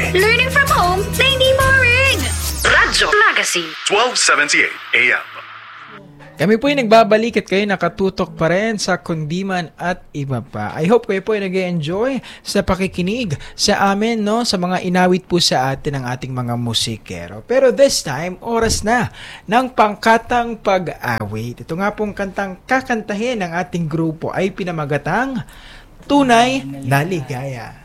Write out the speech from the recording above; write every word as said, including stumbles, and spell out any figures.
Learning from home na hindi boring. Radyo Magazine. twelve seventy-eight A M. Kami po ay nagbabalik at kayo nakatutok pa rin sa Kundiman at iba pa. I hope kayo po ay nag-enjoy sa pakikinig sa amin, no? Sa mga inawit po sa atin ng ating mga musikero. Pero this time, oras na ng pangkatang pag-awit. Ito nga pong kantang kakantahin ng ating grupo ay pinamagatang Tunay na Ligaya.